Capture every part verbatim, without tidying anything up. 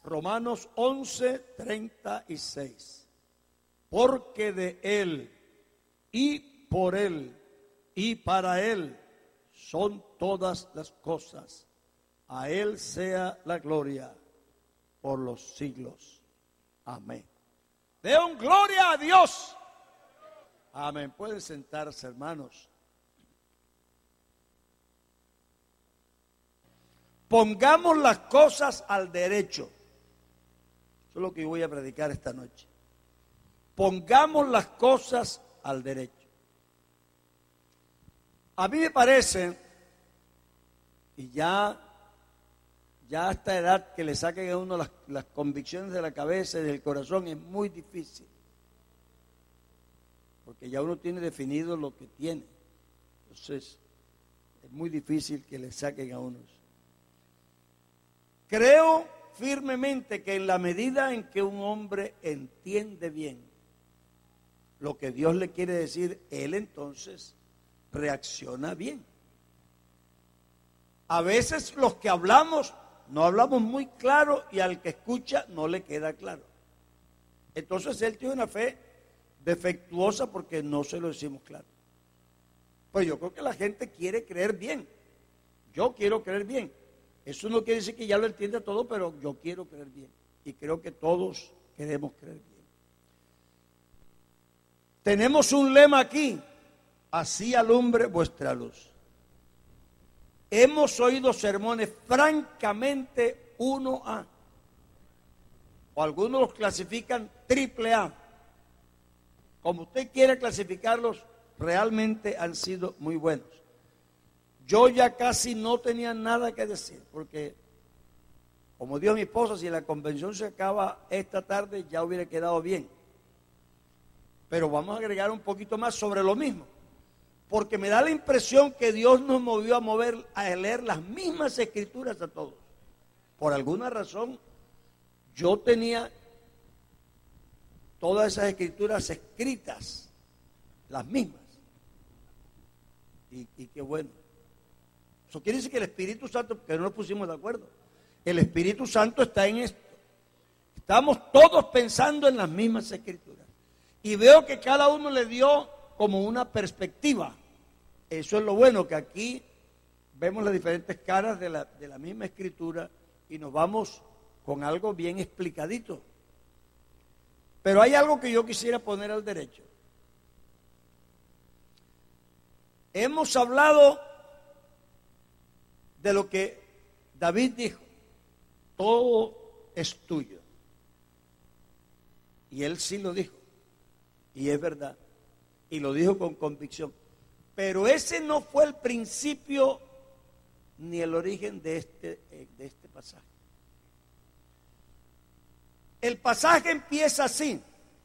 Romanos once, treinta y seis. Porque de Él y por Él y para Él son todas las cosas. A Él sea la gloria por los siglos. Amén. Den gloria a Dios. Amén. Pueden sentarse, hermanos. Pongamos las cosas al derecho. Eso es lo que voy a predicar esta noche. Pongamos las cosas al derecho. A mí me parece, y ya, ya a esta edad que le saquen a uno las, las convicciones de la cabeza y del corazón es muy difícil. Porque ya uno tiene definido lo que tiene. Entonces, es muy difícil que le saquen a uno. Creo firmemente que en la medida en que un hombre entiende bien lo que Dios le quiere decir, él entonces reacciona bien. A veces los que hablamos, no hablamos muy claro y al que escucha no le queda claro. Entonces él tiene una fe defectuosa porque no se lo decimos claro. Pues yo creo que la gente quiere creer bien. Yo quiero creer bien. Eso no quiere decir que ya lo entienda todo, pero yo quiero creer bien. Y creo que todos queremos creer bien. Tenemos un lema aquí. Así alumbre vuestra luz. Hemos oído sermones francamente uno A. O algunos los clasifican triple A. Como usted quiera clasificarlos, realmente han sido muy buenos. Yo ya casi no tenía nada que decir, porque como dijo mi esposa, si la convención se acaba esta tarde, ya hubiera quedado bien. Pero vamos a agregar un poquito más sobre lo mismo, porque me da la impresión que Dios nos movió a mover, a leer las mismas escrituras a todos. Por alguna razón, yo tenía todas esas escrituras escritas, las mismas. Y, y qué bueno. Eso quiere decir que el Espíritu Santo, porque no nos pusimos de acuerdo, el Espíritu Santo está en esto. Estamos todos pensando en las mismas escrituras. Y veo que cada uno le dio como una perspectiva. Eso es lo bueno, que aquí vemos las diferentes caras de la, de la misma escritura y nos vamos con algo bien explicadito. Pero hay algo que yo quisiera poner al derecho. Hemos hablado de lo que David dijo, todo es tuyo. Y él sí lo dijo, y es verdad, y lo dijo con convicción. Pero ese no fue el principio ni el origen de este, de este pasaje. El pasaje empieza así.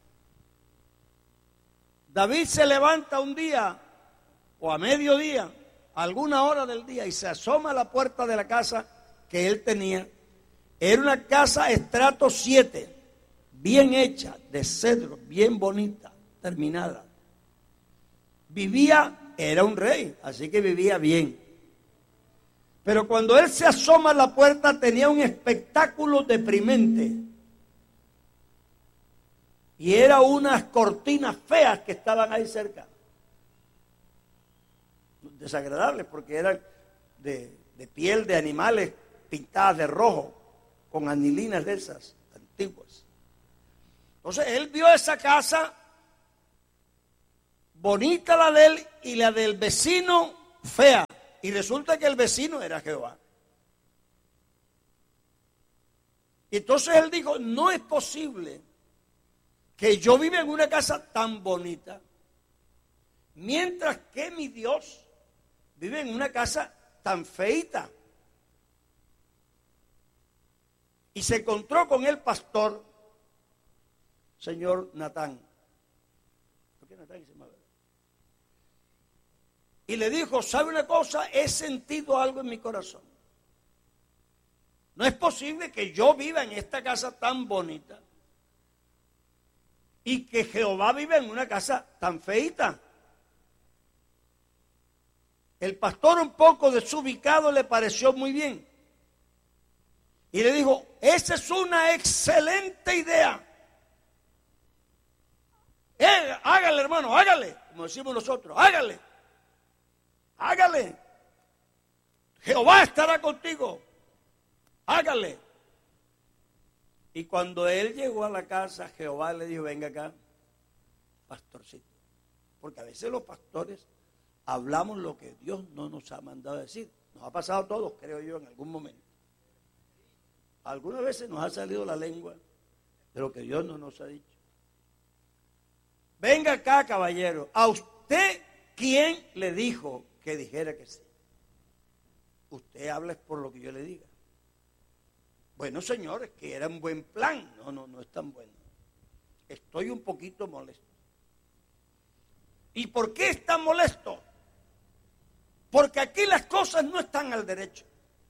David se levanta un día, o a mediodía, a alguna hora del día, y se asoma a la puerta de la casa que él tenía. Era una casa estrato siete, bien hecha, de cedro, bien bonita, terminada. Vivía, era un rey, así que vivía bien. Pero cuando él se asoma a la puerta tenía un espectáculo deprimente. Y era unas cortinas feas que estaban ahí cerca. Desagradables porque eran de, de piel de animales pintadas de rojo, con anilinas de esas antiguas. Entonces él vio esa casa, bonita la de él y la del vecino fea. Y resulta que el vecino era Jehová. Y entonces él dijo, no es posible que yo viva en una casa tan bonita, mientras que mi Dios vive en una casa tan feita. Y se encontró con el pastor, señor Natán. ¿Por qué Natán se llama? Y le dijo, ¿sabe una cosa? He sentido algo en mi corazón. No es posible que yo viva en esta casa tan bonita y que Jehová viva en una casa tan feita. El pastor, un poco desubicado, le pareció muy bien. Y le dijo, esa es una excelente idea. Eh, hágale, hermano, hágale, como decimos nosotros, hágale, hágale. Jehová estará contigo, hágale. Y cuando él llegó a la casa, Jehová le dijo, venga acá, pastorcito. Porque a veces los pastores hablamos lo que Dios no nos ha mandado a decir. Nos ha pasado a todos, creo yo, en algún momento. Algunas veces nos ha salido la lengua de lo que Dios no nos ha dicho. Venga acá, caballero. ¿A usted quién le dijo que dijera que sí? Usted habla por lo que yo le diga. Bueno, señores, que era un buen plan. No, no, no es tan bueno. Estoy un poquito molesto. ¿Y por qué es tan molesto? Porque aquí las cosas no están al derecho.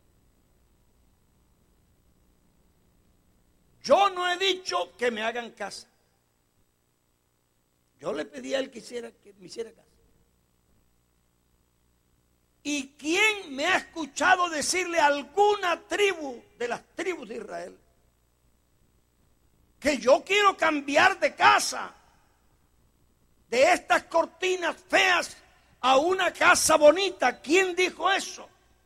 Yo no he dicho que me hagan casa. Yo le pedí a él que, hiciera, que me hiciera casa. ¿Y quién me ha escuchado decirle a alguna tribu de las tribus de Israel que yo quiero cambiar de casa, de estas cortinas feas a una casa bonita? ¿Quién dijo eso?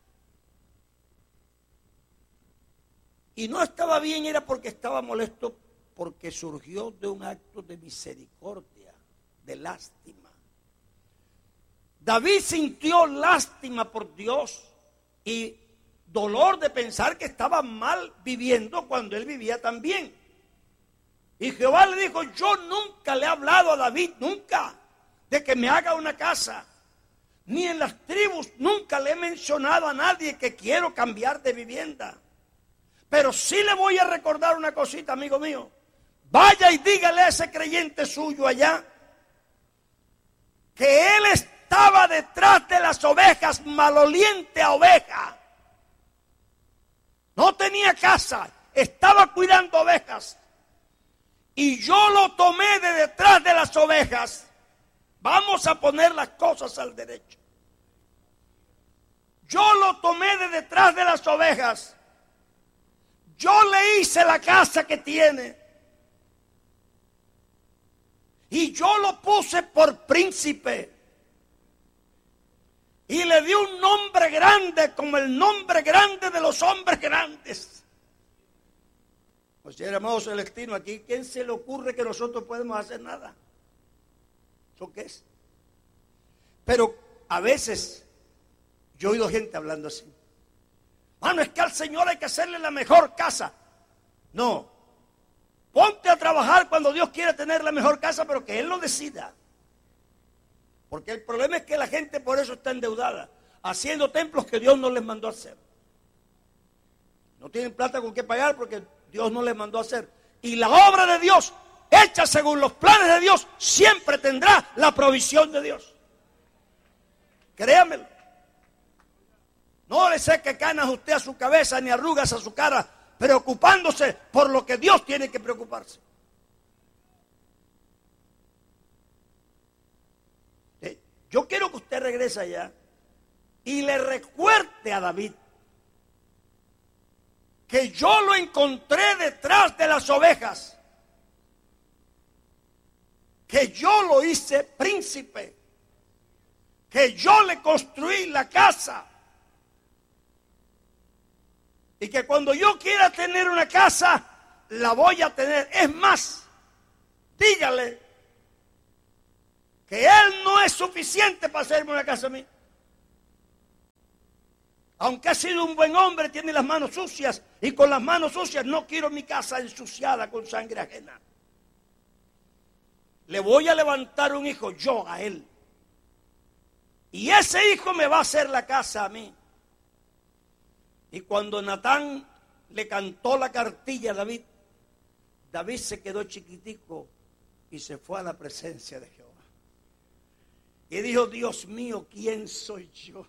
Y no estaba bien, era porque estaba molesto, porque surgió de un acto de misericordia, de lástima. David sintió lástima por Dios y dolor de pensar que estaba mal viviendo cuando él vivía tan bien. Y Jehová le dijo, yo nunca le he hablado a David, nunca, de que me haga una casa. Ni en las tribus nunca le he mencionado a nadie que quiero cambiar de vivienda. Pero sí le voy a recordar una cosita, amigo mío. Vaya y dígale a ese creyente suyo allá que él estaba detrás de las ovejas, maloliente a oveja. No tenía casa, estaba cuidando ovejas. Y yo lo tomé de detrás de las ovejas. Vamos a poner las cosas al derecho. Yo lo tomé de detrás de las ovejas. Yo le hice la casa que tiene. Y yo lo puse por príncipe. Y le di un nombre grande como el nombre grande de los hombres grandes. Pues hermano Celestino, aquí, ¿quién se le ocurre que nosotros podemos hacer nada? ¿Eso qué es? Pero a veces yo he oído gente hablando así. Mano, es que al Señor hay que hacerle la mejor casa. No. Ponte a trabajar cuando Dios quiere tener la mejor casa, pero que Él lo decida. Porque el problema es que la gente por eso está endeudada, haciendo templos que Dios no les mandó a hacer. No tienen plata con qué pagar porque Dios no les mandó a hacer. Y la obra de Dios, hecha según los planes de Dios, siempre tendrá la provisión de Dios. Créamelo. No le seque canas usted a su cabeza ni arrugas a su cara, preocupándose por lo que Dios tiene que preocuparse. Yo quiero que usted regrese allá y le recuerde a David que yo lo encontré detrás de las ovejas, que yo lo hice príncipe, que yo le construí la casa. Y que cuando yo quiera tener una casa, la voy a tener. Es más, dígale que él no es suficiente para hacerme una casa a mí. Aunque ha sido un buen hombre, tiene las manos sucias. Y con las manos sucias no quiero mi casa ensuciada con sangre ajena. Le voy a levantar un hijo yo a él. Y ese hijo me va a hacer la casa a mí. Y cuando Natán le cantó la cartilla a David, David se quedó chiquitico y se fue a la presencia de Jehová. Y dijo, Dios mío, ¿quién soy yo?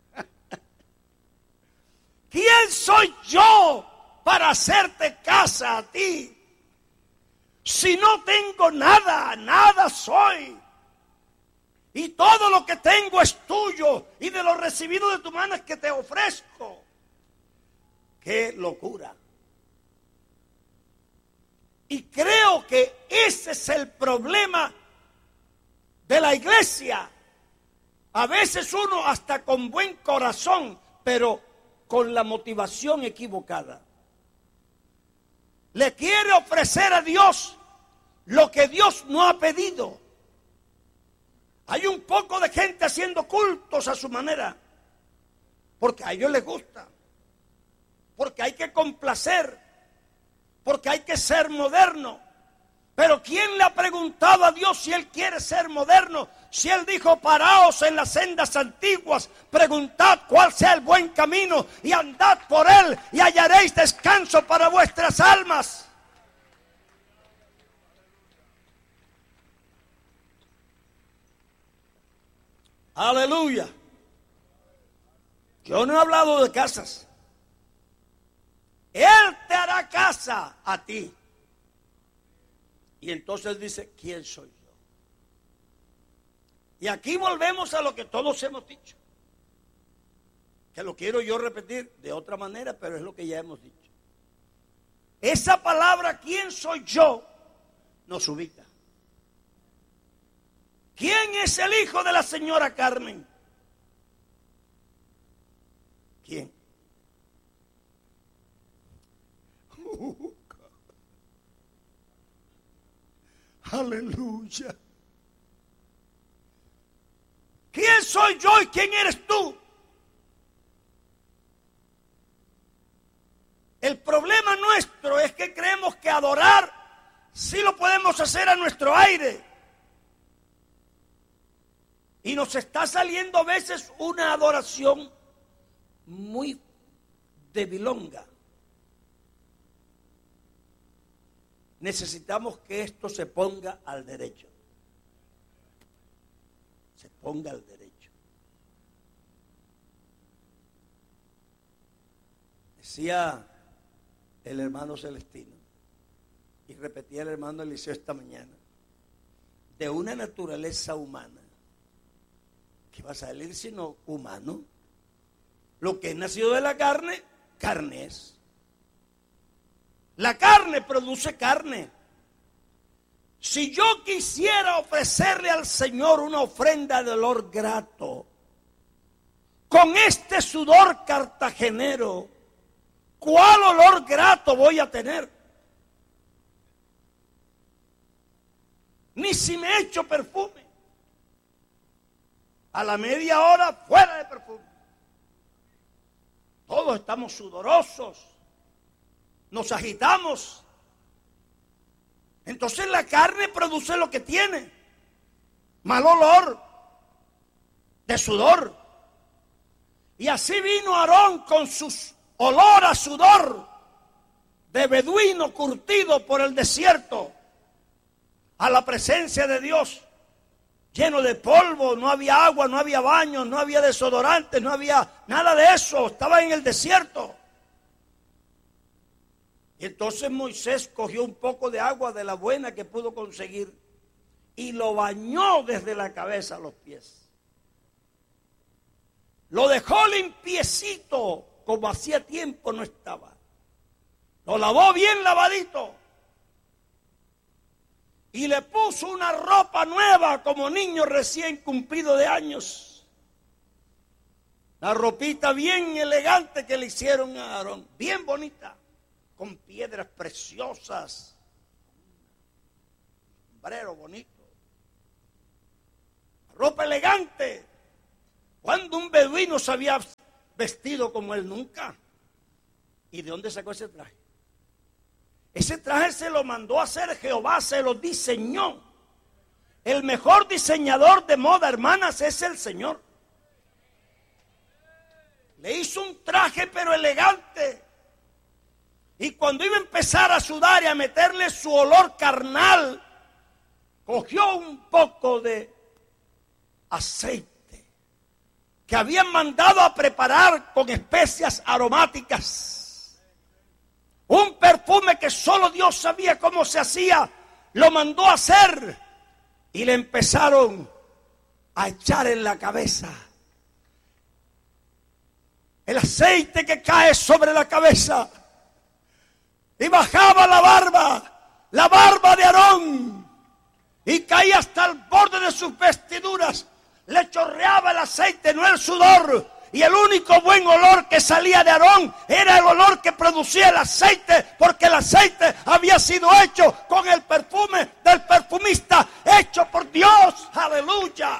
¿Quién soy yo para hacerte casa a ti? Si no tengo nada, nada soy. Y todo lo que tengo es tuyo, y de lo recibido de tu mano es que te ofrezco. ¡Qué locura! Y creo que ese es el problema de la iglesia. A veces uno hasta con buen corazón, pero con la motivación equivocada, le quiere ofrecer a Dios lo que Dios no ha pedido. Hay un poco de gente haciendo cultos a su manera, porque a ellos les gusta, porque hay que complacer, porque hay que ser moderno. Pero ¿quién le ha preguntado a Dios si Él quiere ser moderno? Si Él dijo, paraos en las sendas antiguas, preguntad cuál sea el buen camino y andad por él y hallaréis descanso para vuestras almas. Aleluya. Yo no he hablado de casas. Él te hará casa a ti. Y entonces dice, ¿quién soy yo? Y aquí volvemos a lo que todos hemos dicho. Que lo quiero yo repetir de otra manera, pero es lo que ya hemos dicho. Esa palabra, ¿quién soy yo?, nos ubica. ¿Quién es el hijo de la señora Carmen? ¿Quién? Uh, aleluya. ¿Quién soy yo y quién eres tú? El problema nuestro es que creemos que adorar sí lo podemos hacer a nuestro aire. Y nos está saliendo a veces una adoración muy debilonga. Necesitamos que esto se ponga al derecho. Se ponga al derecho. Decía el hermano Celestino, y repetía el hermano Eliseo esta mañana, de una naturaleza humana, ¿qué va a salir sino humano? Lo que es nacido de la carne, carne es. La carne produce carne. Si yo quisiera ofrecerle al Señor una ofrenda de olor grato, con este sudor cartagenero, ¿cuál olor grato voy a tener? Ni si me echo perfume. A la media hora fuera de perfume. Todos estamos sudorosos, nos agitamos. Entonces la carne produce lo que tiene, mal olor de sudor. Y así vino Aarón con su olor a sudor de beduino curtido por el desierto a la presencia de Dios, lleno de polvo, no había agua, no había baños, no había desodorantes, no había nada de eso, estaba en el desierto. Y entonces Moisés cogió un poco de agua de la buena que pudo conseguir y lo bañó desde la cabeza a los pies. Lo dejó limpiecito, como hacía tiempo no estaba. Lo lavó bien lavadito. Y le puso una ropa nueva como niño recién cumplido de años. La ropita bien elegante que le hicieron a Aarón, bien bonita, con piedras preciosas, sombrero bonito, ropa elegante. Cuando un beduino se había vestido como él nunca. ¿Y de dónde sacó ese traje? Ese traje se lo mandó a hacer Jehová, se lo diseñó. El mejor diseñador de moda, hermanas, es el Señor. Le hizo un traje pero elegante. Y cuando iba a empezar a sudar y a meterle su olor carnal, cogió un poco de aceite que habían mandado a preparar con especias aromáticas. Un perfume que solo Dios sabía cómo se hacía, lo mandó a hacer y le empezaron a echar en la cabeza. El aceite que cae sobre la cabeza y bajaba la barba la barba de Aarón y caía hasta el borde de sus vestiduras. Le chorreaba el aceite, no el sudor. Y el único buen olor que salía de Aarón era el olor que producía el aceite, porque el aceite había sido hecho con el perfume del perfumista, hecho por Dios. Aleluya.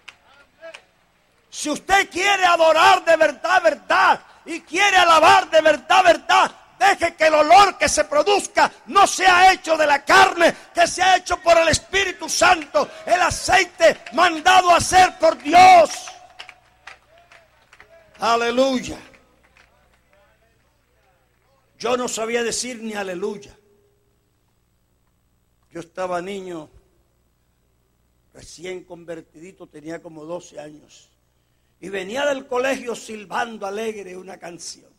Si usted quiere adorar de verdad, verdad, y quiere alabar de verdad, verdad, deje que el olor que se produzca no sea hecho de la carne, que sea hecho por el Espíritu Santo, el aceite mandado a hacer por Dios. Aleluya. Yo no sabía decir ni aleluya. Yo estaba niño, recién convertidito, tenía como doce años. Y venía del colegio silbando alegre una canción.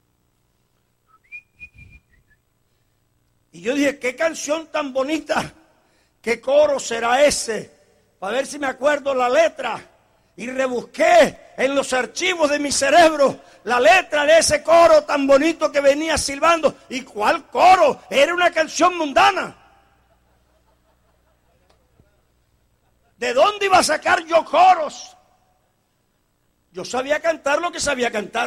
Y yo dije, ¿qué canción tan bonita? ¿Qué coro será ese? Para ver si me acuerdo la letra. Y rebusqué en los archivos de mi cerebro la letra de ese coro tan bonito que venía silbando. ¿Y cuál coro? Era una canción mundana. ¿De dónde iba a sacar yo coros? Yo sabía cantar lo que sabía cantar.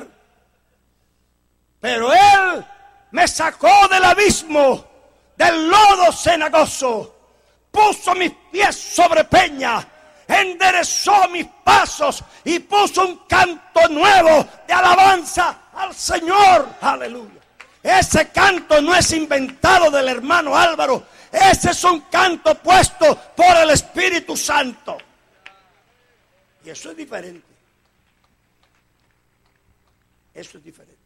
Pero Él me sacó del abismo, del lodo cenagoso, puso mis pies sobre peña, enderezó mis pasos y puso un canto nuevo de alabanza al Señor. Aleluya. Ese canto no es inventado del hermano Álvaro. Ese es un canto puesto por el Espíritu Santo. Y eso es diferente. Eso es diferente.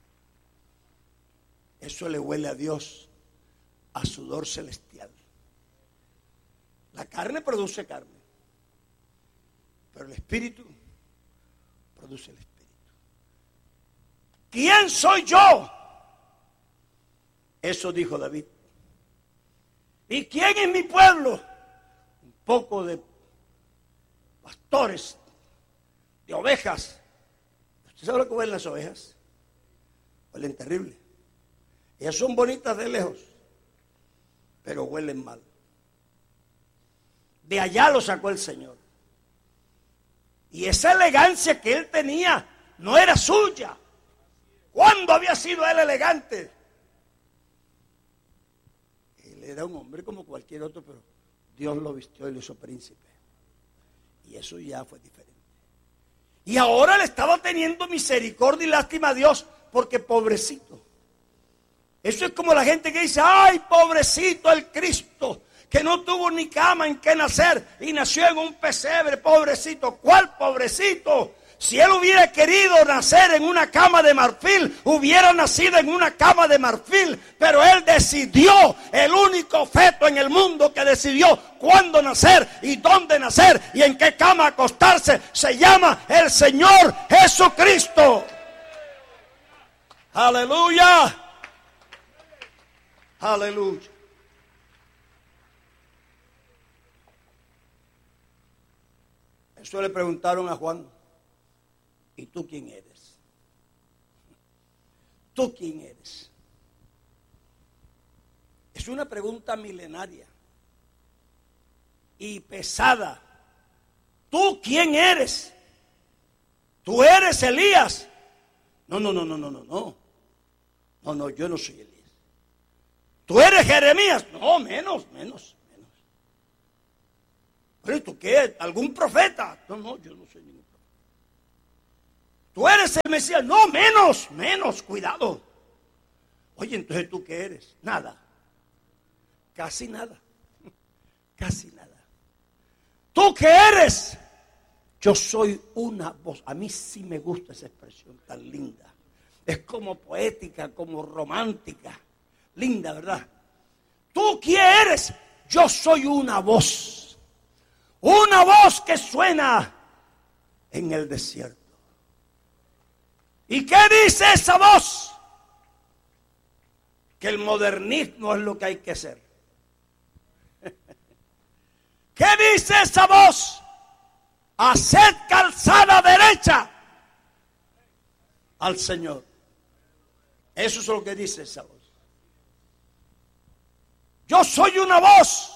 Eso le huele a Dios, a sudor celestial. La carne produce carne, pero el Espíritu produce el Espíritu. ¿Quién soy yo? Eso dijo David. ¿Y quién es mi pueblo? Un poco de pastores, de ovejas. ¿Usted sabe lo que huelen las ovejas? Huelen terrible. Ellas son bonitas de lejos, pero huelen mal. De allá lo sacó el Señor. Y esa elegancia que él tenía no era suya. ¿Cuándo había sido él elegante? Él era un hombre como cualquier otro, pero Dios lo vistió y lo hizo príncipe. Y eso ya fue diferente. Y ahora le estaba teniendo misericordia y lástima a Dios, porque pobrecito. Eso es como la gente que dice, ay, pobrecito el Cristo, que no tuvo ni cama en que nacer y nació en un pesebre, pobrecito. ¿Cuál pobrecito? Si él hubiera querido nacer en una cama de marfil, hubiera nacido en una cama de marfil. Pero él decidió, el único feto en el mundo que decidió cuándo nacer y dónde nacer y en qué cama acostarse, se llama el Señor Jesucristo. Aleluya. Aleluya. Eso le preguntaron a Juan. ¿Y tú quién eres? ¿Tú quién eres? Es una pregunta milenaria y pesada. ¿Tú quién eres? ¿Tú eres Elías? No, no, no, no, no, no, no. No, no, yo no soy Elías. ¿Tú eres Jeremías? No, menos, menos, menos. ¿Pero tú qué? ¿Algún profeta? No, no, yo no soy ningún profeta. ¿Tú eres el Mesías? No, menos, menos, cuidado. Oye, entonces ¿tú qué eres? Nada. Casi nada. Casi nada. ¿Tú qué eres? Yo soy una voz. A mí sí me gusta esa expresión tan linda. Es como poética, como romántica. Linda, ¿verdad? ¿Tú quién eres? Yo soy una voz. Una voz que suena en el desierto. ¿Y qué dice esa voz? Que el modernismo es lo que hay que hacer. ¿Qué dice esa voz? Haced calzada derecha al Señor. Eso es lo que dice esa voz. yo soy una voz.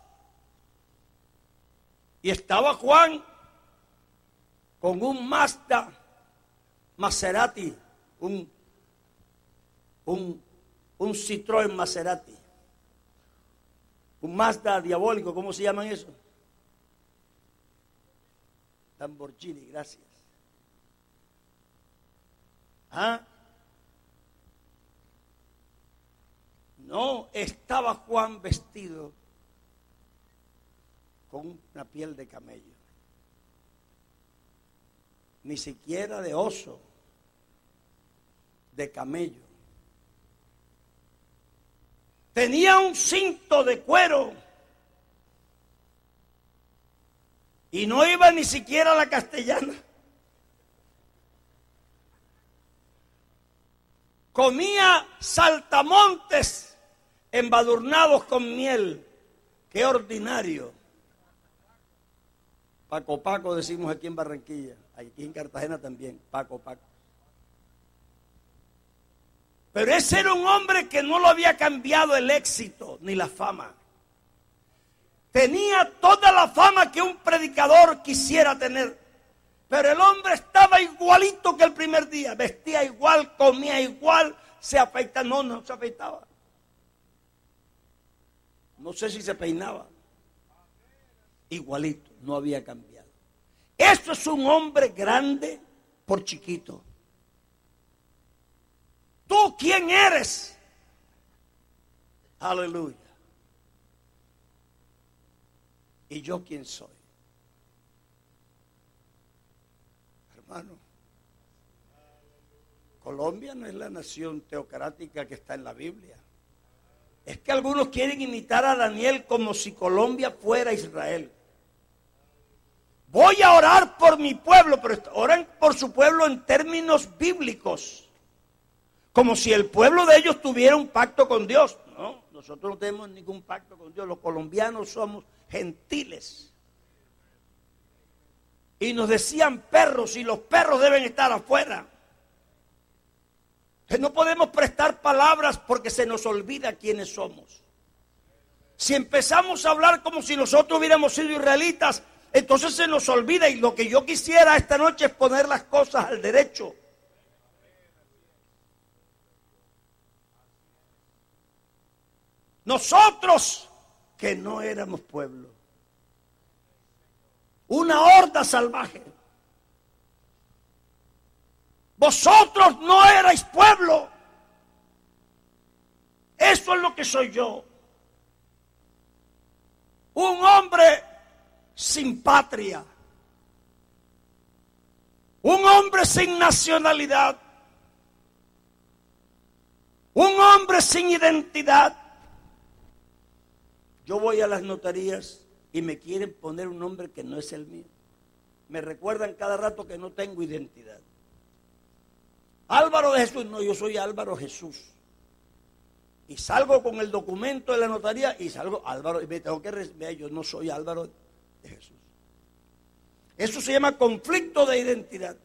Y estaba Juan con un Mazda Maserati, un, un, un Citroën Maserati, un Mazda diabólico, ¿cómo se llaman eso? Lamborghini, gracias. ¿Ah? No estaba Juan vestido con una piel de camello, ni siquiera de oso, de camello. Tenía un cinto de cuero y no iba ni siquiera a la Castellana. Comía saltamontes embadurnados con miel. ¡Qué ordinario! Paco Paco decimos aquí en Barranquilla, aquí en Cartagena también, Paco Paco. Pero ese era un hombre que no lo había cambiado el éxito ni la fama. Tenía toda la fama que un predicador quisiera tener, pero el hombre estaba igualito que el primer día, vestía igual, comía igual, se afeitaba, no, no se afeitaba. No sé si se peinaba. Igualito, no había cambiado. Eso es un hombre grande por chiquito. ¿Tú quién eres? Aleluya. ¿Y yo quién soy? Hermano, Colombia no es la nación teocrática que está en la Biblia. Es que algunos quieren imitar a Daniel como si Colombia fuera Israel. Voy a orar por mi pueblo, pero oran por su pueblo en términos bíblicos, como si el pueblo de ellos tuviera un pacto con Dios. No, nosotros no tenemos ningún pacto con Dios. Los colombianos somos gentiles. Y nos decían perros, y los perros deben estar afuera. Que no podemos prestar palabras porque se nos olvida quiénes somos. Si empezamos a hablar como si nosotros hubiéramos sido israelitas, entonces se nos olvida, y lo que yo quisiera esta noche es poner las cosas al derecho. Nosotros que no éramos pueblo, una horda salvaje. Vosotros no erais pueblo. Eso es lo que soy yo. Un hombre sin patria. Un hombre sin nacionalidad. Un hombre sin identidad. Yo voy a las notarías y me quieren poner un nombre que no es el mío. Me recuerdan cada rato que no tengo identidad. Álvaro de Jesús, no, yo soy Álvaro Jesús. Y salgo con el documento de la notaría y salgo Álvaro, y me tengo que ver, yo no soy Álvaro de Jesús. Eso se llama conflicto de identidad.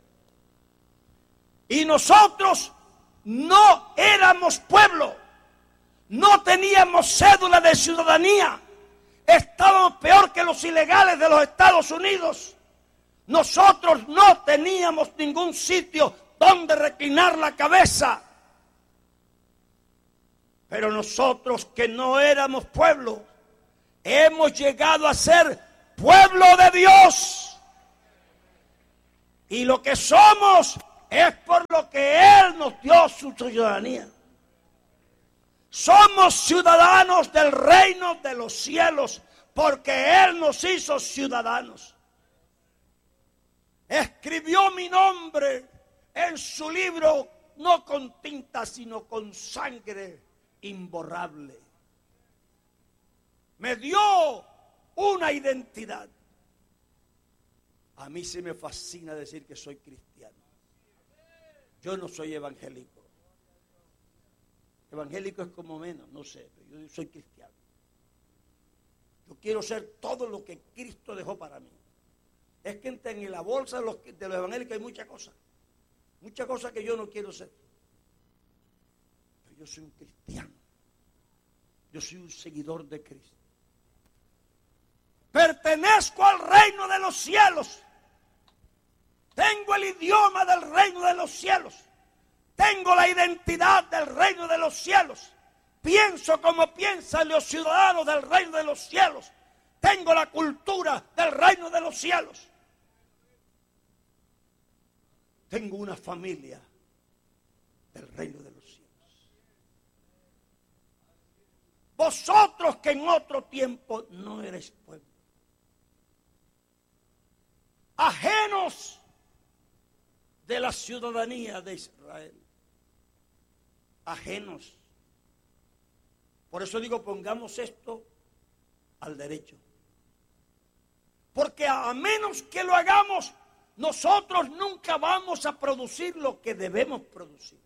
Y nosotros no éramos pueblo, no teníamos cédula de ciudadanía, estábamos peor que los ilegales de los Estados Unidos. Nosotros no teníamos ningún sitio donde reclinar la cabeza. Pero nosotros que no éramos pueblo, hemos llegado a ser pueblo de Dios. Y lo que somos es por lo que Él nos dio su ciudadanía. Somos ciudadanos del reino de los cielos porque Él nos hizo ciudadanos. Escribió mi nombre en su libro, no con tinta, sino con sangre imborrable. Me dio una identidad. A mí se me fascina decir que soy cristiano. Yo no soy evangélico. Evangélico es como menos, no sé, pero yo soy cristiano. Yo quiero ser todo lo que Cristo dejó para mí. Es que en la bolsa de los, de los evangélicos hay muchas cosas. Muchas cosas que yo no quiero ser. Pero yo soy un cristiano. Yo yo soy un seguidor de Cristo. Pertenezco al reino de los cielos. Tengo el idioma del reino de los cielos. Tengo la identidad del reino de los cielos. Pienso como piensan los ciudadanos del reino de los cielos. Tengo la cultura del reino de los cielos. Tengo una familia del reino de los cielos. Vosotros que en otro tiempo no erais pueblo, ajenos de la ciudadanía de Israel, ajenos. Por eso digo, pongamos esto al derecho. Porque a menos que lo hagamos, nosotros nunca vamos a producir lo que debemos producir.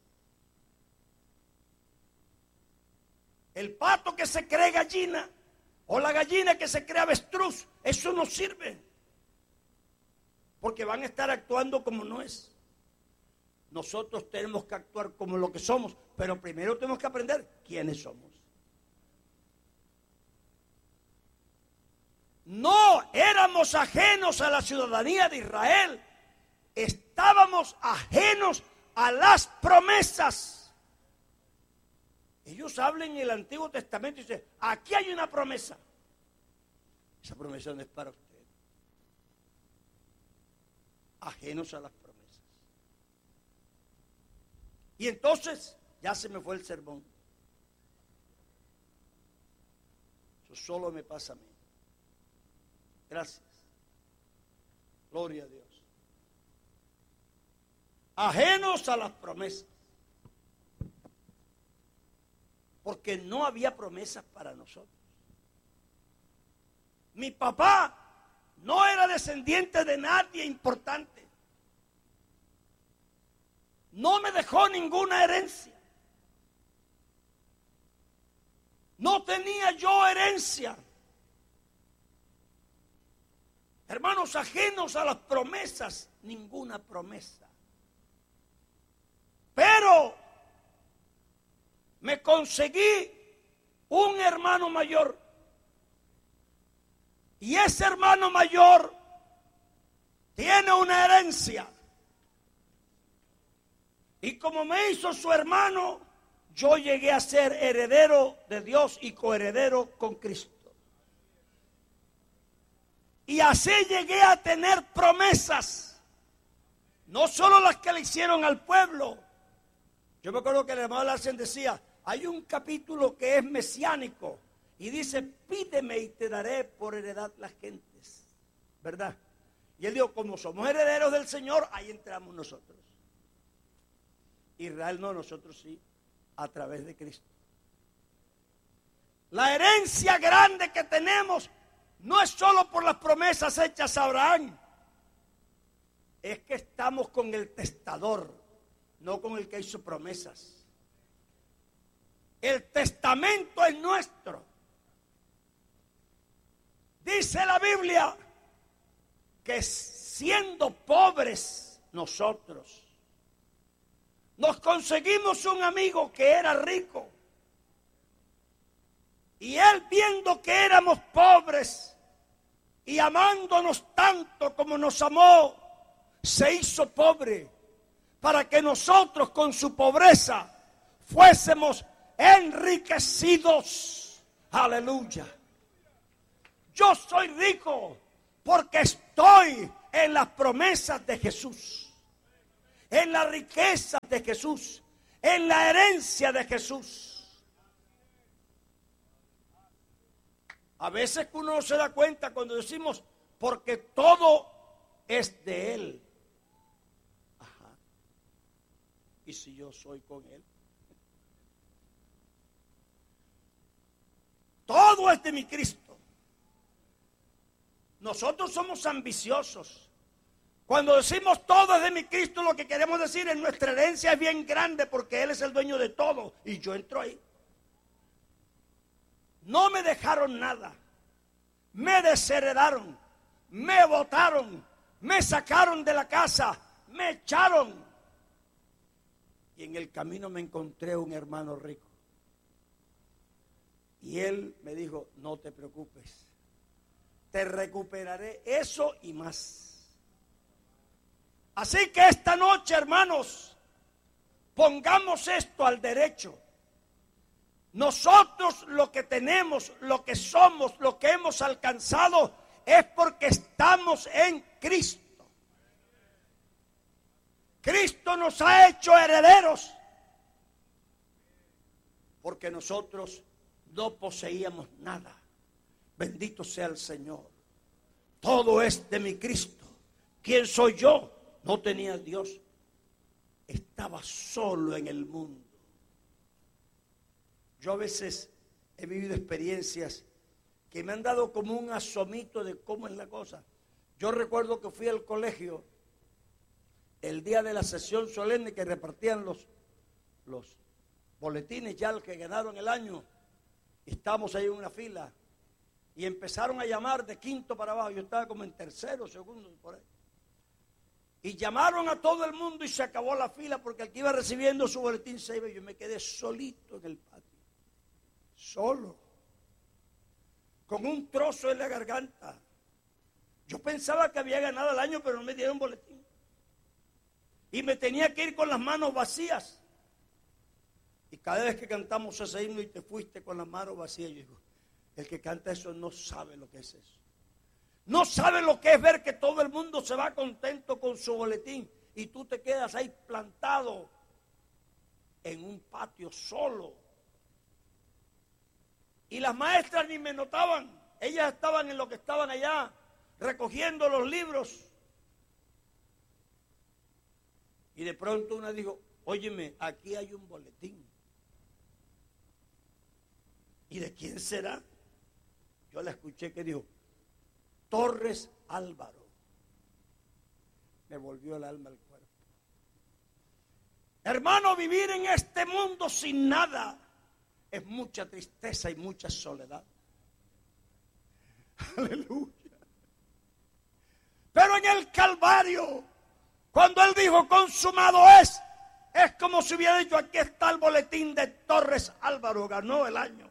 El pato que se cree gallina o la gallina que se cree avestruz, eso no sirve. Porque van a estar actuando como no es. Nosotros tenemos que actuar como lo que somos, pero primero tenemos que aprender quiénes somos. No éramos ajenos a la ciudadanía de Israel, estábamos ajenos a las promesas. Ellos hablan en el Antiguo Testamento y dicen, aquí hay una promesa. Esa promesa no es para usted. Ajenos a las promesas. Y entonces, ya se me fue el sermón. Eso solo me pasa a mí. Gracias. Gloria a Dios. Ajenos a las promesas. Porque no había promesas para nosotros. Mi papá no era descendiente de nadie importante. No me dejó ninguna herencia. No tenía yo herencia. Hermanos, ajenos a las promesas, ninguna promesa. Pero me conseguí un hermano mayor. Y ese hermano mayor tiene una herencia. Y como me hizo su hermano, yo llegué a ser heredero de Dios y coheredero con Cristo. Y así llegué a tener promesas. No solo las que le hicieron al pueblo. Yo me acuerdo que el hermano Larsen decía, hay un capítulo que es mesiánico. Y dice, pídeme y te daré por heredad las gentes. ¿Verdad? Y él dijo, como somos herederos del Señor, ahí entramos nosotros. Israel no, nosotros sí, a través de Cristo. La herencia grande que tenemos no es solo por las promesas hechas a Abraham. Es que estamos con el testador, no con el que hizo promesas. El testamento es nuestro. Dice la Biblia que siendo pobres nosotros, nos conseguimos un amigo que era rico. Y él, viendo que éramos pobres y amándonos tanto como nos amó, se hizo pobre para que nosotros con su pobreza fuésemos enriquecidos. Aleluya. Yo soy rico porque estoy en las promesas de Jesús, en la riqueza de Jesús, en la herencia de Jesús. A veces uno no se da cuenta cuando decimos, porque todo es de Él. Ajá. ¿Y si yo soy con Él? Todo es de mi Cristo. Nosotros somos ambiciosos. Cuando decimos todo es de mi Cristo, lo que queremos decir es nuestra herencia es bien grande porque Él es el dueño de todo. Y yo entro ahí. No me dejaron nada. Me desheredaron. Me botaron. Me sacaron de la casa. Me echaron. Y en el camino me encontré un hermano rico. Y Y él me dijo, no te preocupes, te recuperaré eso y más. Así que esta noche, hermanos, pongamos esto al derecho. Nosotros lo que tenemos, lo que somos, lo que hemos alcanzado es porque estamos en Cristo. Cristo nos ha hecho herederos porque nosotros no poseíamos nada. Bendito sea el Señor. Todo es de mi Cristo. ¿Quién soy yo? No tenía Dios. Estaba solo en el mundo. Yo a veces he vivido experiencias que me han dado como un asomito de cómo es la cosa. Yo recuerdo que fui al colegio el día de la sesión solemne que repartían los, los boletines ya los que ganaron el año. Estábamos ahí en una fila y empezaron a llamar de quinto para abajo. Yo estaba como en tercero, segundo, por ahí. Y llamaron a todo el mundo y se acabó la fila porque el que iba recibiendo su boletín se iba y yo me quedé solito en el patio. Solo, con un trozo en la garganta. Yo pensaba que había ganado el año, pero no me dieron boletín. Y me tenía que ir con las manos vacías. Y cada vez que cantamos ese himno y te fuiste con las manos vacías, yo digo, el que canta eso no sabe lo que es eso. No sabe lo que es ver que todo el mundo se va contento con su boletín y tú te quedas ahí plantado en un patio solo. Y las maestras ni me notaban, ellas estaban en lo que estaban allá, recogiendo los libros. Y de pronto una dijo, óyeme, aquí hay un boletín. ¿Y de quién será? Yo la escuché que dijo, Torres Álvaro. Me volvió el alma al cuerpo. Hermano, vivir en este mundo sin nada es mucha tristeza y mucha soledad. Aleluya. Pero en el Calvario, cuando Él dijo consumado es, es como si hubiera dicho, aquí está el boletín de Torres Álvaro, ganó el año.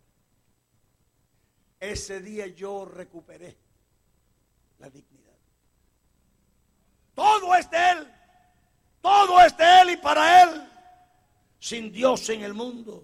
Ese día yo recuperé la dignidad. Todo es de Él, todo es de Él y para Él, sin Dios en el mundo.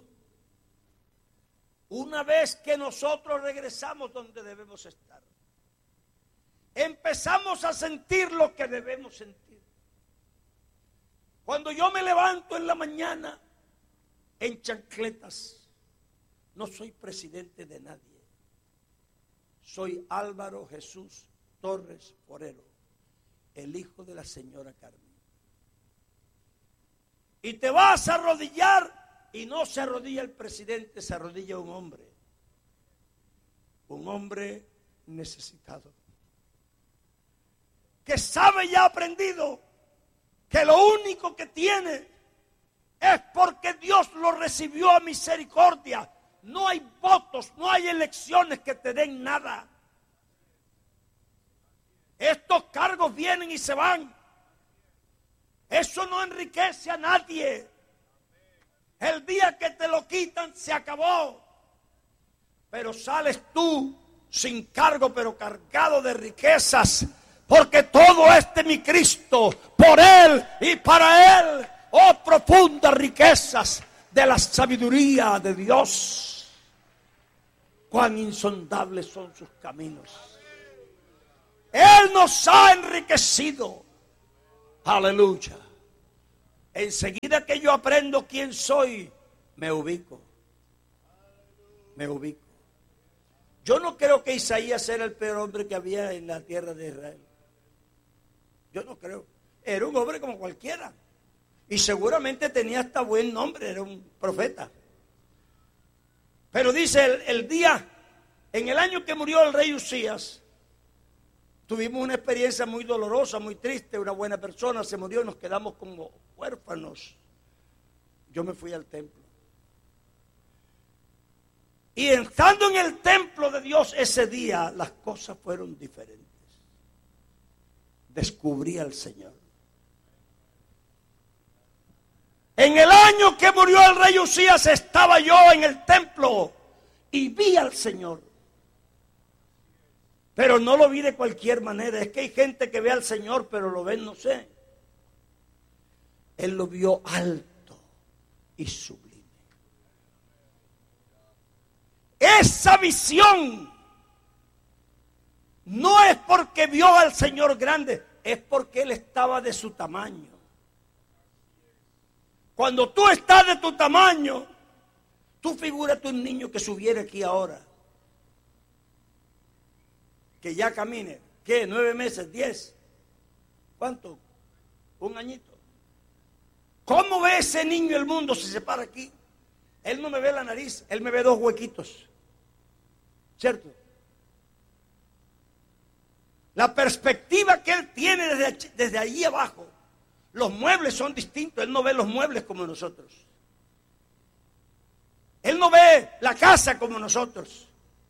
Una vez que nosotros regresamos donde debemos estar, empezamos a sentir lo que debemos sentir. Cuando yo me levanto en la mañana en chancletas, no soy presidente de nadie. Soy Álvaro Jesús Torres Forero, el hijo de la señora Carmen. Y te vas a arrodillar. Y no se arrodilla el presidente, se arrodilla un hombre. Un hombre necesitado. Que sabe y ha aprendido que lo único que tiene es porque Dios lo recibió a misericordia. No hay votos, no hay elecciones que te den nada. Estos cargos vienen y se van. Eso no enriquece a nadie. El día que te lo quitan se acabó. Pero sales tú sin cargo, pero cargado de riquezas, porque todo es de mi Cristo, por Él y para Él. Oh, profundas riquezas de la sabiduría de Dios. Cuán insondables son sus caminos. Él nos ha enriquecido. Aleluya. Enseguida que yo aprendo quién soy, me ubico. Me ubico. Yo no creo que Isaías era el peor hombre que había en la tierra de Israel. Yo no creo. Era un hombre como cualquiera. Y seguramente tenía hasta buen nombre, era un profeta. Pero dice el, el día, en el año que murió el rey Usías, tuvimos una experiencia muy dolorosa, muy triste. Una buena persona se murió y nos quedamos como huérfanos. Yo me fui al templo. Y estando en el templo de Dios ese día, las cosas fueron diferentes. Descubrí al Señor. En el año que murió el rey Usías estaba yo en el templo y vi al Señor. Pero no lo vi de cualquier manera. Es que hay gente que ve al Señor, pero lo ven, no sé. Él lo vio alto y sublime. Esa visión no es porque vio al Señor grande, es porque Él estaba de su tamaño. Cuando tú estás de tu tamaño, tú figúrate un niño que subiera aquí ahora, que ya camine, ¿qué? ¿Nueve meses? ¿Diez? ¿Cuánto? ¿Un añito? ¿Cómo ve ese niño el mundo si se para aquí? Él no me ve la nariz, él me ve dos huequitos. ¿Cierto? La perspectiva que él tiene desde, desde allí abajo, los muebles son distintos, él no ve los muebles como nosotros. Él no ve la casa como nosotros.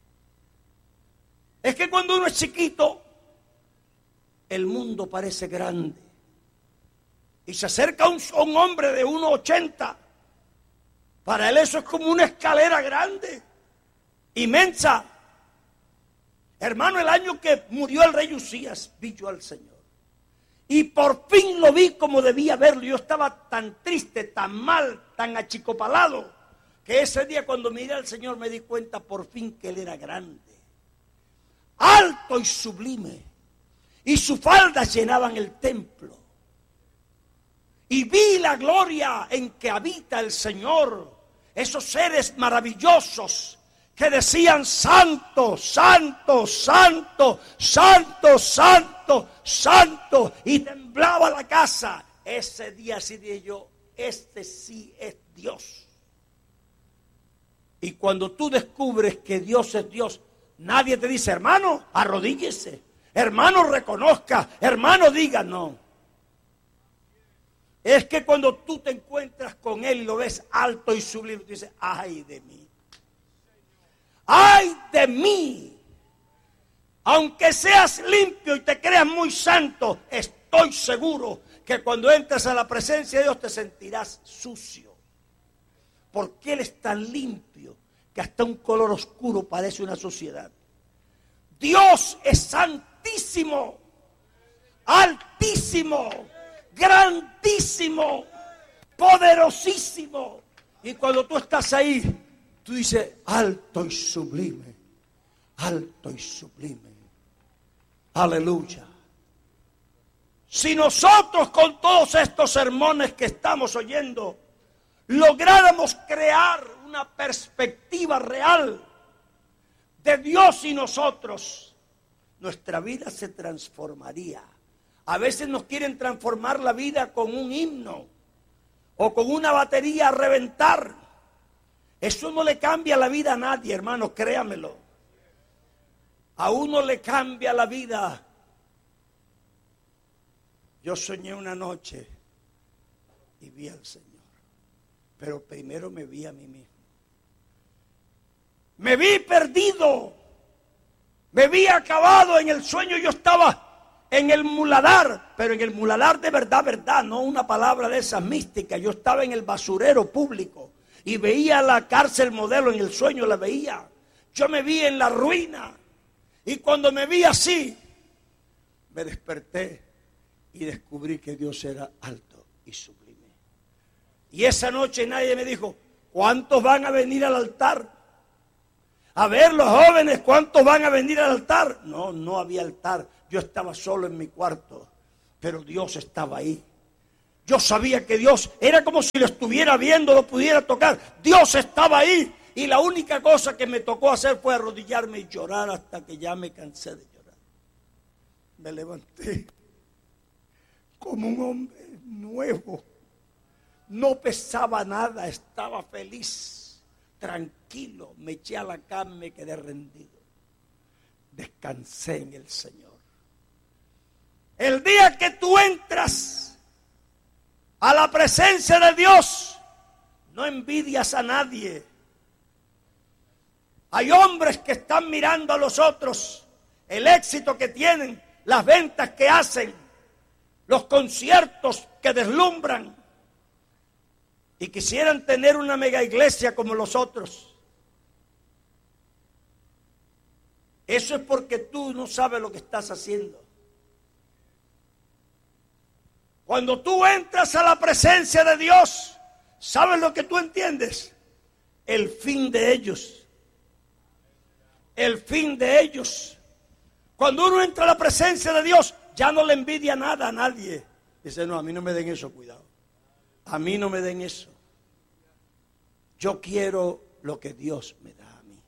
Es que cuando uno es chiquito, el mundo parece grande. Y se acerca un, un hombre de uno ochenta. Para él eso es como una escalera grande, inmensa. Hermano, el año que murió el rey Usías, vi yo al Señor. Y por fin lo vi como debía verlo. Yo estaba tan triste, tan mal, tan achicopalado, que ese día cuando miré al Señor me di cuenta por fin que Él era grande, alto y sublime. Y sus faldas llenaban el templo. Y vi la gloria en que habita el Señor. Esos seres maravillosos que decían santo, santo, santo, santo, santo, santo. Y temblaba la casa. Ese día sí dije yo, este sí es Dios. Y cuando tú descubres que Dios es Dios, nadie te dice, hermano, arrodíllese, hermano, reconozca, hermano, diga, no. Es que cuando tú te encuentras con Él y lo ves alto y sublime, tú dices, ay de mí. Ay de mí. Aunque seas limpio y te creas muy santo, estoy seguro que cuando entres a la presencia de Dios te sentirás sucio. Porque Él es tan limpio que hasta un color oscuro parece una suciedad. Dios es santísimo, altísimo, grandísimo, poderosísimo. Y cuando tú estás ahí, tú dices, alto y sublime, alto y sublime. Aleluya. Si nosotros con todos estos sermones que estamos oyendo, lográramos crear una perspectiva real de Dios y nosotros, nuestra vida se transformaría. A veces nos quieren transformar la vida con un himno o con una batería a reventar. Eso no le cambia la vida a nadie, hermano, créamelo. A uno le cambia la vida. Yo soñé una noche y vi al Señor, pero primero me vi a mí mismo. Me vi perdido, me vi acabado en el sueño. Yo estaba en el muladar, pero en el muladar de verdad, verdad, no una palabra de esas místicas. Yo estaba en el basurero público y veía la cárcel modelo en el sueño, la veía. Yo me vi en la ruina y cuando me vi así, me desperté y descubrí que Dios era alto y sublime. Y esa noche nadie me dijo, ¿cuántos van a venir al altar? A ver, los jóvenes, ¿cuántos van a venir al altar? No, no había altar. Yo estaba solo en mi cuarto, pero Dios estaba ahí. Yo sabía que Dios era como si lo estuviera viendo, lo pudiera tocar. Dios estaba ahí. Y la única cosa que me tocó hacer fue arrodillarme y llorar hasta que ya me cansé de llorar. Me levanté como un hombre nuevo. No pesaba nada, estaba feliz, tranquilo. Me eché a la cama y me quedé rendido. Descansé en el Señor. El día que tú entras a la presencia de Dios, no envidias a nadie. Hay hombres que están mirando a los otros, el éxito que tienen, las ventas que hacen, los conciertos que deslumbran, y quisieran tener una mega iglesia como los otros. Eso es porque tú no sabes lo que estás haciendo. Cuando tú entras a la presencia de Dios, ¿sabes lo que tú entiendes? El fin de ellos. El fin de ellos. Cuando uno entra a la presencia de Dios, ya no le envidia nada a nadie. Dice, no, a mí no me den eso, cuidado. A mí no me den eso. Yo quiero lo que Dios me da a mí.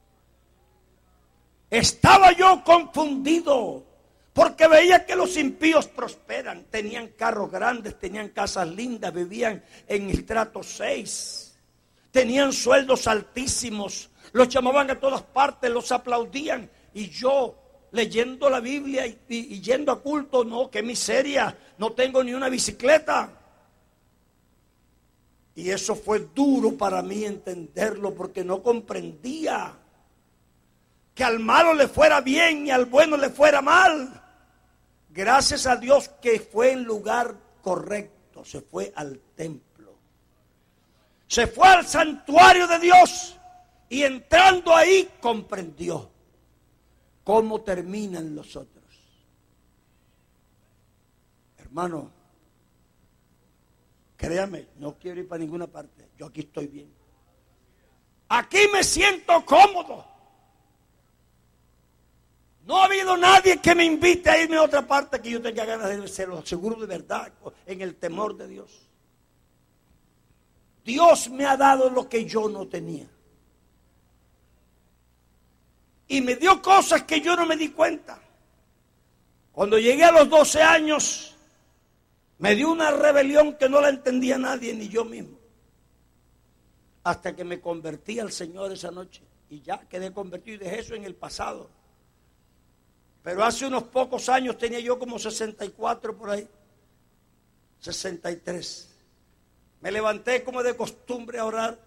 Estaba yo confundido porque veía que los impíos prosperan. Tenían carros grandes, tenían casas lindas, vivían en estrato seis. Tenían sueldos altísimos. Los llamaban a todas partes, los aplaudían. Y yo, leyendo la Biblia y, y, y yendo a culto, no, qué miseria, no tengo ni una bicicleta. Y eso fue duro para mí entenderlo, porque no comprendía que al malo le fuera bien y al bueno le fuera mal. Gracias a Dios que fue en lugar correcto, se fue al templo, se fue al santuario de Dios, y entrando ahí comprendió cómo terminan los otros. Hermano, créame, no quiero ir para ninguna parte. Yo aquí estoy bien. Aquí me siento cómodo. No ha habido nadie que me invite a irme a otra parte que yo tenga ganas de ser, lo seguro de verdad, en el temor de Dios. Dios me ha dado lo que yo no tenía. Y me dio cosas que yo no me di cuenta. Cuando llegué a los doce años, me dio una rebelión que no la entendía nadie, ni yo mismo. Hasta que me convertí al Señor esa noche. Y ya quedé convertido y dejé eso en el pasado. Pero hace unos pocos años, tenía yo como sesenta y cuatro por ahí. sesenta y tres. Me levanté como de costumbre a orar.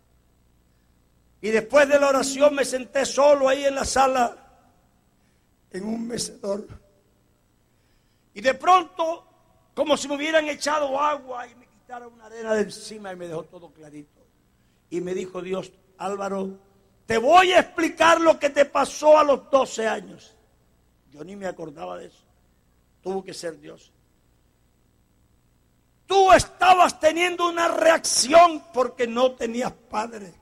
Y después de la oración me senté solo ahí en la sala, en un mecedor. Y de pronto, como si me hubieran echado agua y me quitaron una arena de encima y me dejó todo clarito. Y me dijo Dios, Álvaro, te voy a explicar lo que te pasó a los doce años. Yo ni me acordaba de eso. Tuvo que ser Dios. Tú estabas teniendo una reacción porque no tenías padre.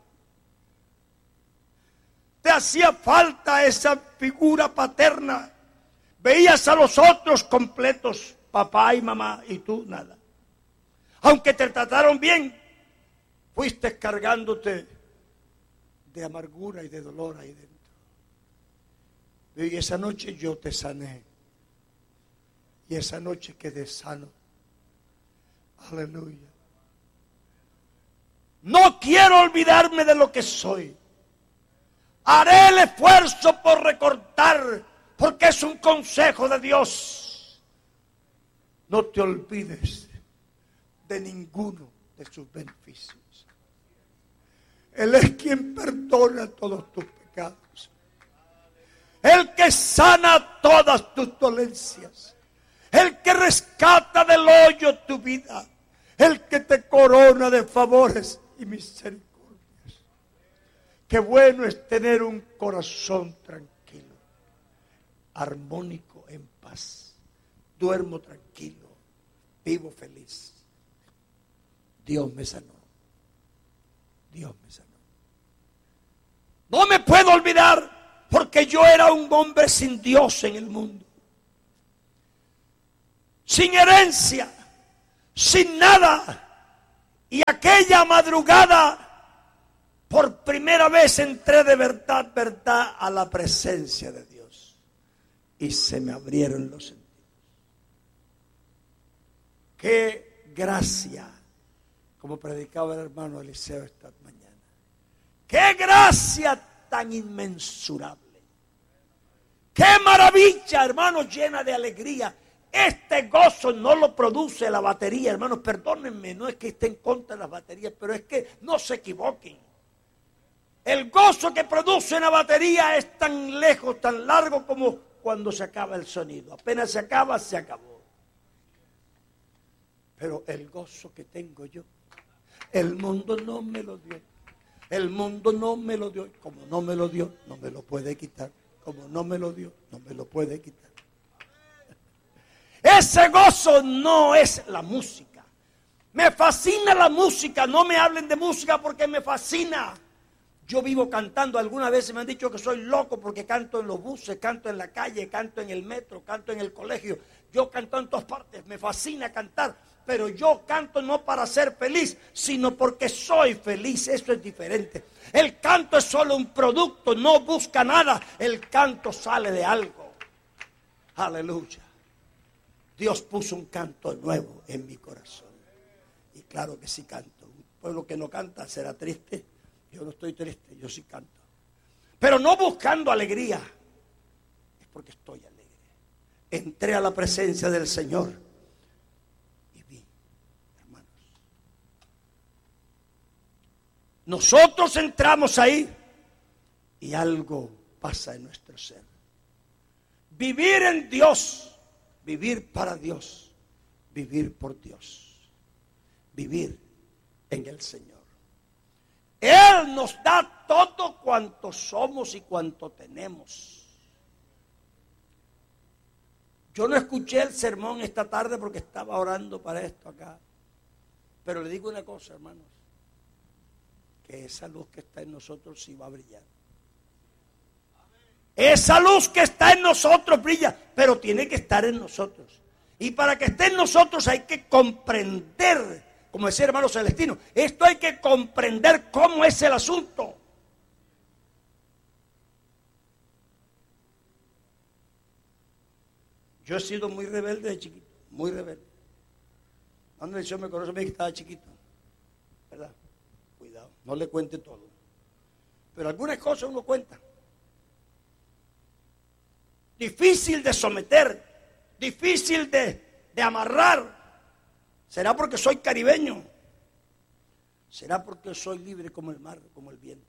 Te hacía falta esa figura paterna. Veías a los otros completos, papá y mamá, y tú nada. Aunque te trataron bien, fuiste cargándote de amargura y de dolor ahí dentro. Y esa noche yo te sané. Y esa noche quedé sano. Aleluya. No quiero olvidarme de lo que soy. Haré el esfuerzo por recortar, porque es un consejo de Dios. No te olvides de ninguno de sus beneficios. Él es quien perdona todos tus pecados. El que sana todas tus dolencias. El que rescata del hoyo tu vida. El que te corona de favores y misericordias. Qué bueno es tener un corazón tranquilo, armónico, en paz. Duermo tranquilo, vivo feliz. Dios me sanó. Dios me sanó. No me puedo olvidar, porque yo era un hombre sin Dios en el mundo. Sin herencia, sin nada. Y aquella madrugada, por primera vez entré de verdad, verdad, a la presencia de Dios. Y se me abrieron los sentidos. Qué gracia, como predicaba el hermano Eliseo esta mañana. Qué gracia tan inmensurable. Qué maravilla, hermanos, llena de alegría. Este gozo no lo produce la batería, hermanos, perdónenme, no es que esté en contra de las baterías, pero es que no se equivoquen. El gozo que produce la batería es tan lejos, tan largo como cuando se acaba el sonido. Apenas se acaba, se acabó. Pero el gozo que tengo yo, el mundo no me lo dio. El mundo no me lo dio. Como no me lo dio, no me lo puede quitar. Como no me lo dio, no me lo puede quitar. Ese gozo no es la música. Me fascina la música. No me hablen de música porque me fascina. Yo vivo cantando. Algunas veces me han dicho que soy loco porque canto en los buses, canto en la calle, canto en el metro, canto en el colegio. Yo canto en todas partes. Me fascina cantar. Pero yo canto no para ser feliz, sino porque soy feliz. Eso es diferente. El canto es solo un producto, no busca nada. El canto sale de algo. Aleluya. Dios puso un canto nuevo en mi corazón. Y claro que sí canto. Un pueblo que no canta será triste. Yo no estoy triste, yo sí canto. Pero no buscando alegría. Es porque estoy alegre. Entré a la presencia del Señor. Y vi, hermanos. Nosotros entramos ahí. Y algo pasa en nuestro ser. Vivir en Dios. Vivir para Dios. Vivir por Dios. Vivir en el Señor. Él nos da todo cuanto somos y cuanto tenemos. Yo no escuché el sermón esta tarde porque estaba orando para esto acá. Pero le digo una cosa, hermanos. Que esa luz que está en nosotros sí va a brillar. Esa luz que está en nosotros brilla, pero tiene que estar en nosotros. Y para que esté en nosotros hay que comprender. Como decía hermano Celestino, esto hay que comprender cómo es el asunto. Yo he sido muy rebelde de chiquito, muy rebelde. Cuando el Señor me conoce, me dice que estaba chiquito, ¿verdad? Cuidado, no le cuente todo. Pero algunas cosas uno cuenta. Difícil de someter, difícil de, de amarrar. ¿Será porque soy caribeño? ¿Será porque soy libre como el mar, como el viento?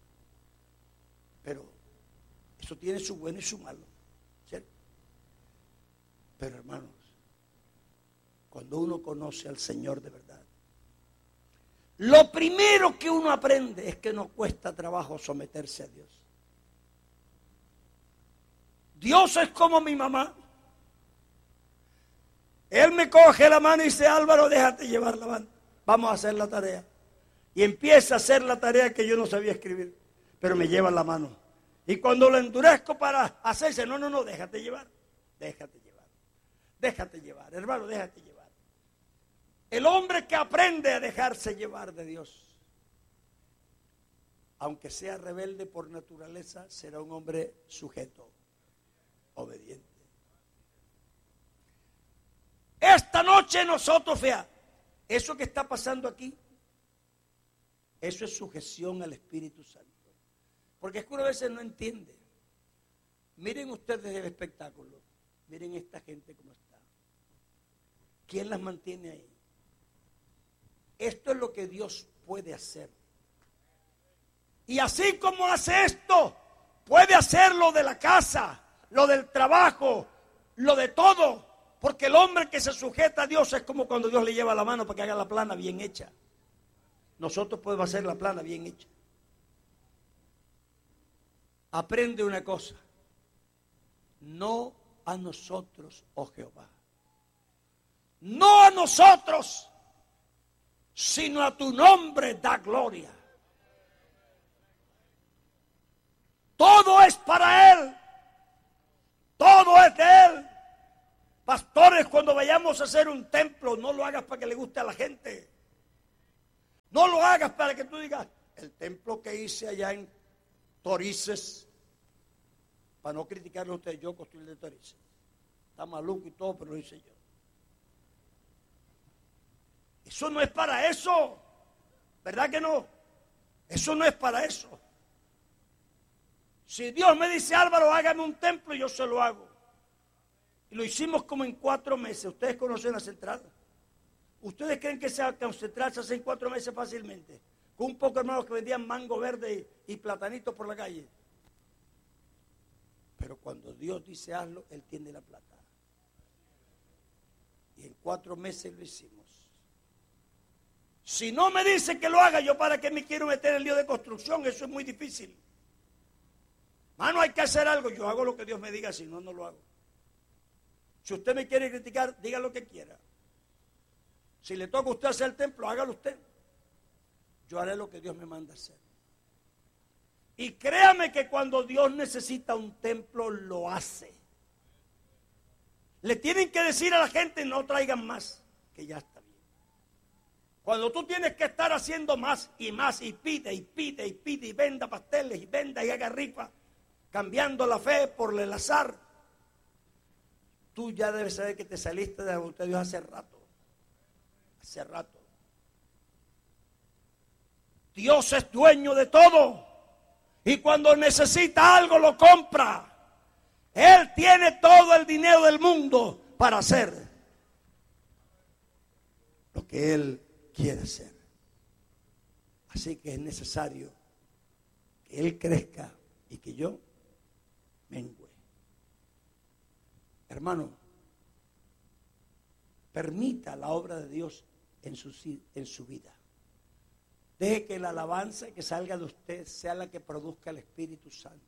Pero eso tiene su bueno y su malo, ¿cierto? Pero hermanos, cuando uno conoce al Señor de verdad, lo primero que uno aprende es que no cuesta trabajo someterse a Dios. Dios es como mi mamá. Él me coge la mano y dice, Álvaro, déjate llevar la mano. Vamos a hacer la tarea. Y empieza a hacer la tarea que yo no sabía escribir. Pero me lleva la mano. Y cuando lo endurezco para hacerse, no, no, no, déjate llevar. Déjate llevar. Déjate llevar, hermano, déjate llevar. El hombre que aprende a dejarse llevar de Dios, aunque sea rebelde por naturaleza, será un hombre sujeto, obediente. Esta noche nosotros, vea, eso que está pasando aquí, eso es sujeción al Espíritu Santo. Porque es que uno a veces no entiende. Miren ustedes el espectáculo. Miren esta gente cómo está. ¿Quién las mantiene ahí? Esto es lo que Dios puede hacer. Y así como hace esto, puede hacer lo de la casa, lo del trabajo, lo de todo. Porque el hombre que se sujeta a Dios es como cuando Dios le lleva la mano para que haga la plana bien hecha. Nosotros podemos hacer la plana bien hecha. Aprende una cosa. No a nosotros, oh Jehová. No a nosotros, sino a tu nombre da gloria. Todo es para Él. Todo es de Él. Pastores, cuando vayamos a hacer un templo, no lo hagas para que le guste a la gente. No lo hagas para que tú digas, el templo que hice allá en Torices, para no criticarle a ustedes, yo construí el de Torices. Está maluco y todo, pero lo hice yo. Eso no es para eso. ¿Verdad que no? Eso no es para eso. Si Dios me dice, Álvaro, hágame un templo, yo se lo hago. Y lo hicimos como en cuatro meses. Ustedes conocen la central. ¿Ustedes creen que esa central se hace en cuatro meses fácilmente? Con un poco hermanos que vendían mango verde y, y platanitos por la calle. Pero cuando Dios dice hazlo, Él tiene la plata. Y en cuatro meses lo hicimos. Si no me dice que lo haga, yo para qué me quiero meter en el lío de construcción, eso es muy difícil. Mano, hay que hacer algo. Yo hago lo que Dios me diga, si no, no lo hago. Si usted me quiere criticar, diga lo que quiera. Si le toca a usted hacer el templo, hágalo usted. Yo haré lo que Dios me manda hacer. Y créame que cuando Dios necesita un templo, lo hace. Le tienen que decir a la gente, no traigan más, que ya está bien. Cuando tú tienes que estar haciendo más y más, y pide, y pide, y pide, y venda pasteles, y venda, y haga rifa, cambiando la fe por el azar, tú ya debes saber que te saliste de la voluntad de Dios hace rato. Hace rato. Dios es dueño de todo. Y cuando necesita algo lo compra. Él tiene todo el dinero del mundo para hacer lo que Él quiere hacer. Así que es necesario que Él crezca y que yo mengüe. Hermano, permita la obra de Dios en su, en su vida. Deje que la alabanza que salga de usted sea la que produzca el Espíritu Santo.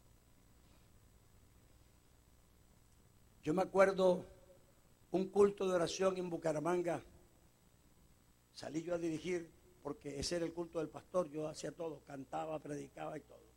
Yo me acuerdo un culto de oración en Bucaramanga. Salí yo a dirigir porque ese era el culto del pastor. Yo hacía todo, cantaba, predicaba y todo.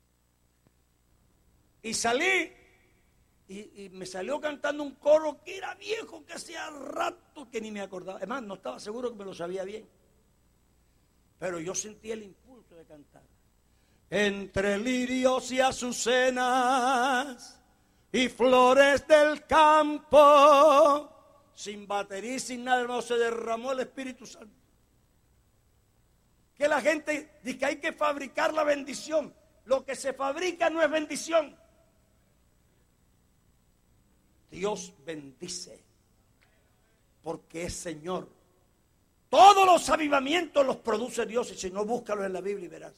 Y salí y, y me salió cantando un coro que era viejo, que hacía rato que ni me acordaba. Además, no estaba seguro que me lo sabía bien. Pero yo sentí el impulso de cantar. Entre lirios y azucenas y flores del campo, sin batería y sin nada, hermano, se derramó el Espíritu Santo. Que la gente dice que hay que fabricar la bendición. Lo que se fabrica no es bendición. Dios bendice porque es Señor. Todos los avivamientos los produce Dios, y si no, búscalos en la Biblia y verás.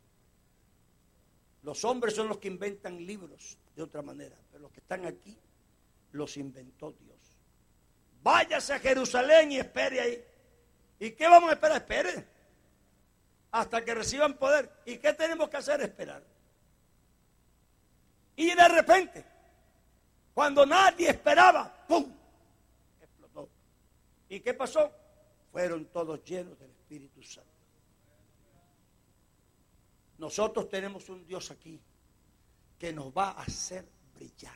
Los hombres son los que inventan libros de otra manera, pero los que están aquí los inventó Dios. Váyase a Jerusalén y espere ahí. ¿Y qué vamos a esperar? Espere hasta que reciban poder. ¿Y qué tenemos que hacer? Esperar. Y de repente, cuando nadie esperaba, ¡pum!, explotó. ¿Y qué pasó? Fueron todos llenos del Espíritu Santo. Nosotros tenemos un Dios aquí que nos va a hacer brillar.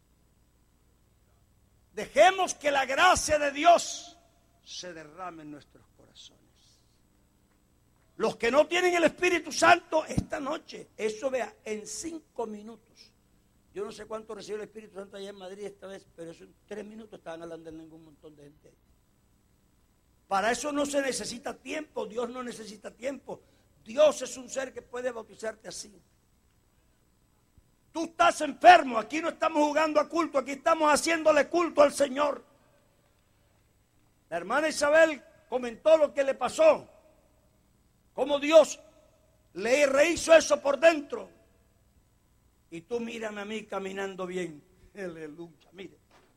Dejemos que la gracia de Dios se derrame en nuestros corazones. Los que no tienen el Espíritu Santo, esta noche, eso vea, en cinco minutos. Yo no sé cuánto recibe el Espíritu Santo allá en Madrid esta vez, pero eso en tres minutos estaban hablando en ningún montón de gente. Para eso no se necesita tiempo, Dios no necesita tiempo. Dios es un ser que puede bautizarte así. Tú estás enfermo, aquí no estamos jugando a culto, aquí estamos haciéndole culto al Señor. La hermana Isabel comentó lo que le pasó, cómo Dios le rehizo eso por dentro. Y tú mírame a mí caminando bien. Aleluya, mire.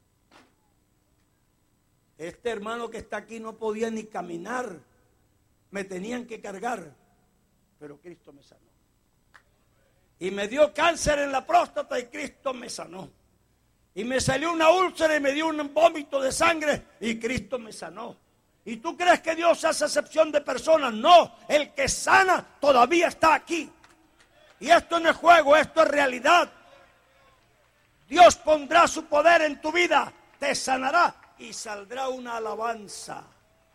Este hermano que está aquí no podía ni caminar, me tenían que cargar, pero Cristo me sanó. Y me dio cáncer en la próstata y Cristo me sanó. Y me salió una úlcera y me dio un vómito de sangre y Cristo me sanó. ¿Y tú crees que Dios hace excepción de personas? No, el que sana todavía está aquí. Y esto no es juego, esto es realidad. Dios pondrá su poder en tu vida, te sanará. Y saldrá una alabanza.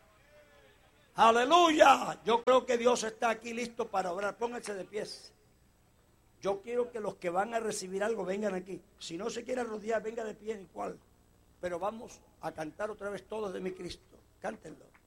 Aleluya. Yo creo que Dios está aquí listo para orar. Pónganse de pies. Yo quiero que los que van a recibir algo vengan aquí. Si no se quiere rodear, venga de pie igual. Pero vamos a cantar otra vez todos de mi Cristo. Cántenlo.